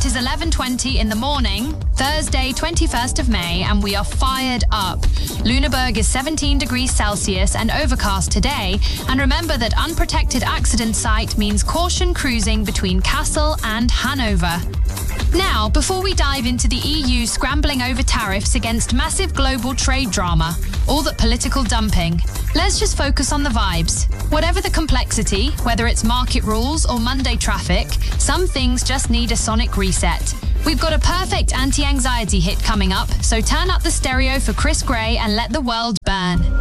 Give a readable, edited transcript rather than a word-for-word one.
It is 11:20 in the morning, Thursday, 21st of May, and we are fired up. Lüneburg is 17 degrees Celsius and overcast today. And remember that unprotected accident site means caution cruising between Kassel and Hanover. Now, before we dive into the EU scrambling over tariffs against massive global trade drama, all that political dumping, let's just focus on the vibes. Whatever the complexity, whether it's market rules or Monday traffic, some things just need a sonic reset. We've got a perfect anti-anxiety hit coming up, so turn up the stereo for Chris Gray and let the world burn.